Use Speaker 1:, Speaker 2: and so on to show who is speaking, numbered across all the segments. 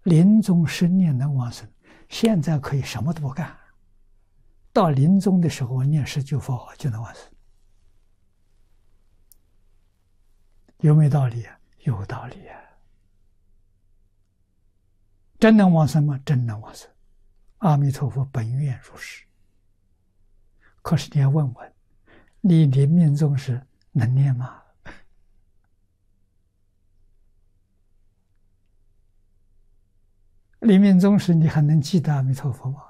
Speaker 1: 临终10年能往生，现在可以什么都不干，到临终的时候念10句佛号就能往生，有没有道理啊？有道理啊！真能往生吗？真能往生。阿弥陀佛本愿如是。可是你要问问，你临命终时能念吗？临命终时你还能记得阿弥陀佛吗？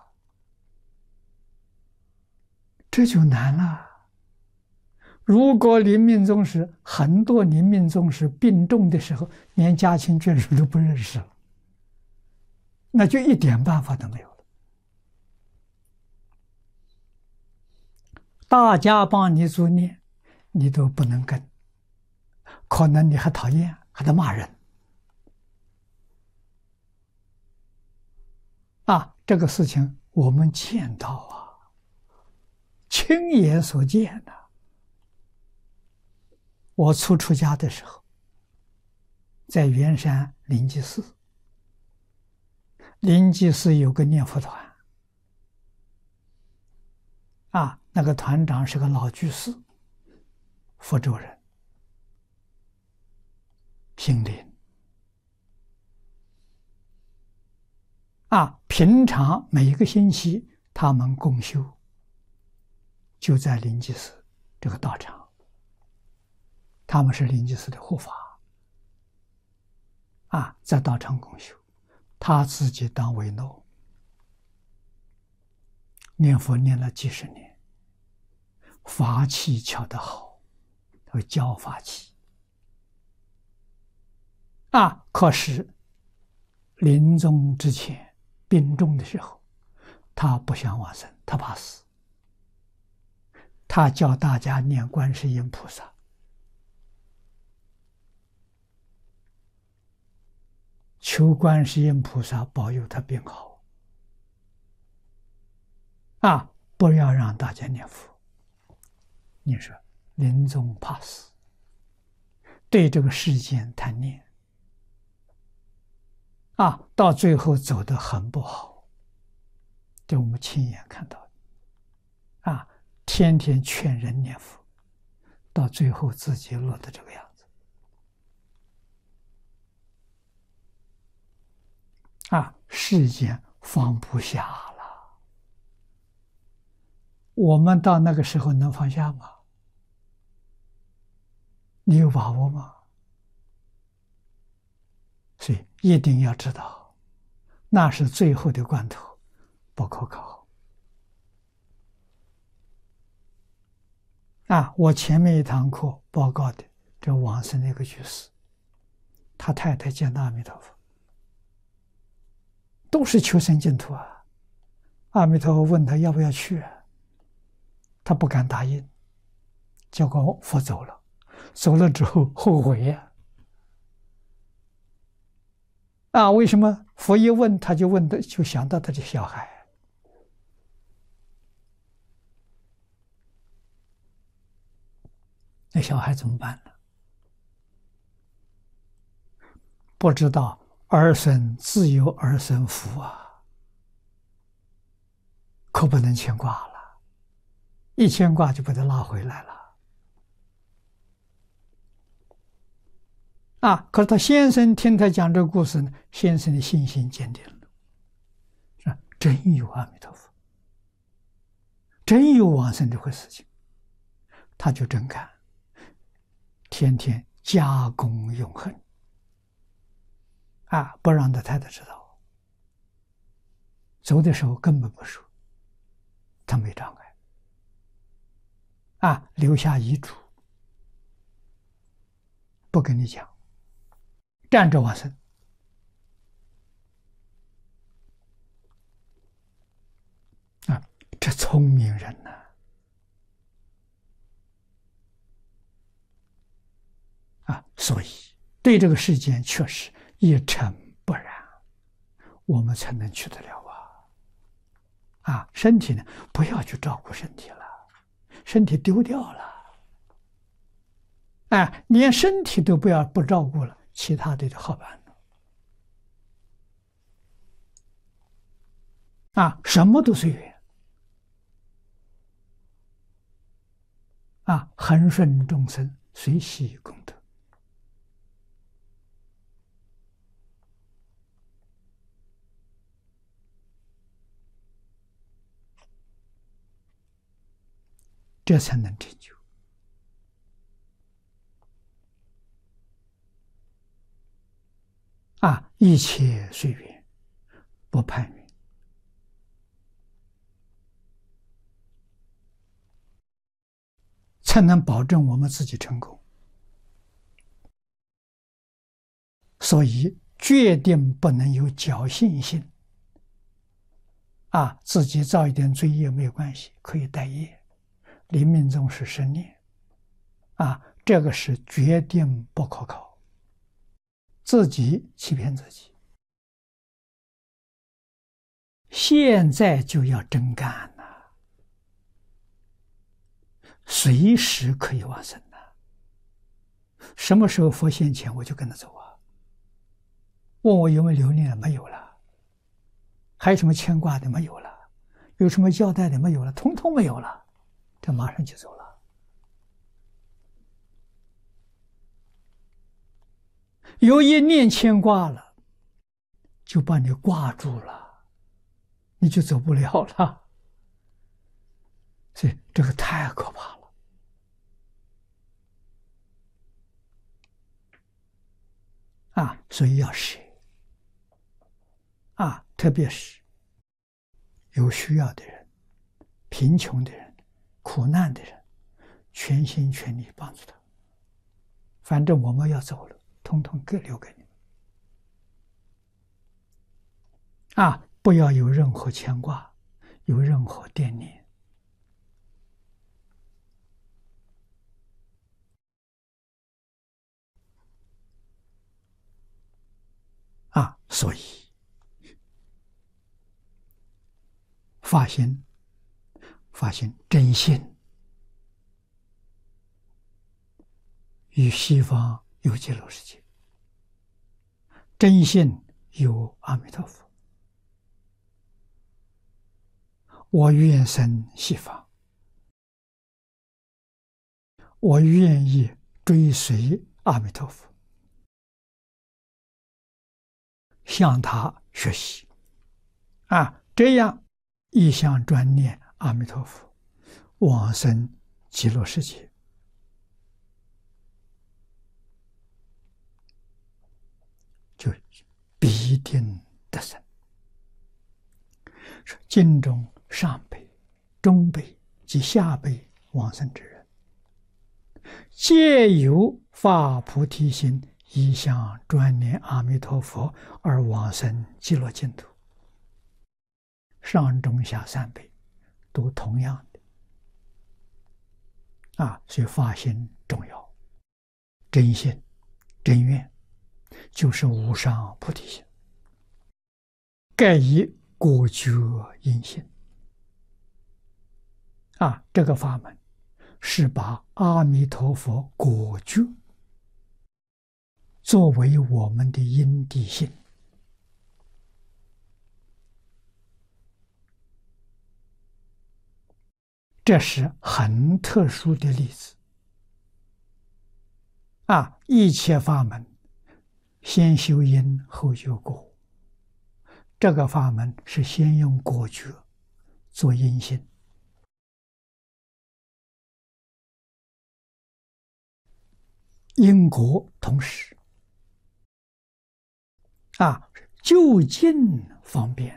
Speaker 1: 这就难了。如果临命终时，很多临命终时病重的时候，连家亲眷属都不认识了，那就一点办法都没有了。大家帮你助念，你都不能跟，可能你还讨厌，还得骂人。这个事情我们见到啊，亲眼所见的。我初出家的时候，在圆山灵济寺，灵济寺有个念佛团，那个团长是个老居士，福州人，姓林。平常每一个星期他们共修，就在灵济寺这个道场，他们是灵济寺的护法，在道场共修，他自己当维诺，念佛念了几十年，法器敲得好，会教法器，可是临终之前病重的时候，他不想往生，他怕死，他教大家念观世音菩萨，求观世音菩萨保佑他病好，不要让大家念佛。你说临终怕死，对这个世间贪念，到最后走得很不好，这我们亲眼看到的，天天劝人念佛，到最后自己落得这个样子，世间放不下了。我们到那个时候能放下吗？你有把握吗？所以一定要知道，那是最后的关头，不可靠。我前面一堂课报告的这往生的一个居士，他太太见到阿弥陀佛，都是求生净土啊。阿弥陀佛问他要不要去，他不敢答应，结果佛走了，走了之后后悔呀。为什么佛一问他就问的，就想到他的小孩，那小孩怎么办呢？不知道儿孙自有儿孙福啊，可不能牵挂了，一牵挂就把他拉回来了。可是他先生听他讲这个故事呢，先生的信心坚定了，是真有阿弥陀佛，真有往生这回事情，他就真干，天天加功永恒，不让他太太知道。走的时候根本不说，他没障碍，留下遗嘱，不跟你讲，站着往生。这聪明人呢，所以对这个世间确实一尘不染，我们才能去得了身体呢，不要去照顾身体了，身体丢掉了，连身体都不照顾了，其他的就好办什么都随缘恒顺众生，随喜功德。这才能成就一切随缘，不攀缘，才能保证我们自己成功。所以决定不能有侥幸心自己造一点罪业没有关系，可以带业。临命终时10年这个是决定不可靠，自己欺骗自己。现在就要真干了，随时可以往生的。什么时候佛现前，我就跟他走问我有没有留恋？没有了。还有什么牵挂的？没有了。有什么交代的？没有了，通通没有了。这马上就走了。有一念牵挂了，就把你挂住了，你就走不了了。所以这个太可怕了所以要舍特别是有需要的人、贫穷的人、苦难的人，全心全力帮助他。反正我们要走了，统统各留给你不要有任何牵挂，有任何惦念所以发心真心，与西方有极乐世界，真心有阿弥陀佛。我愿生西方，我愿意追随阿弥陀佛，向他学习这样一向专念阿弥陀佛，往生极乐世界，就必定得生。经中上辈、中辈及下辈往生之人，皆有发菩提心，一向专念阿弥陀佛而往生极乐净土。上中下3辈都同样的所以发心重要，真心真愿就是无上菩提心，盖以果觉因心这个法门是把阿弥陀佛果觉作为我们的因地性。这是很特殊的例子一切法门先修因后修果，这个法门是先用果觉做因性，因果同时就近方便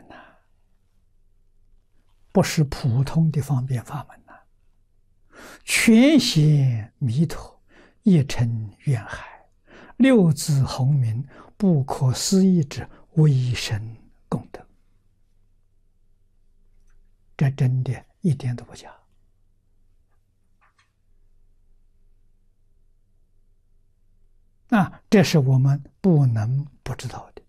Speaker 1: 不是普通的方便法门全显弥陀，一尘愿海，六字洪名，不可思议之微神功德。这真的一点都不假这是我们不能不知道的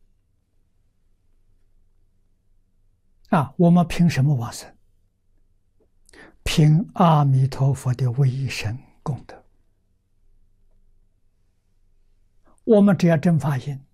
Speaker 1: 我们凭什么往生？凭阿弥陀佛的微神功德。我们只要真发心，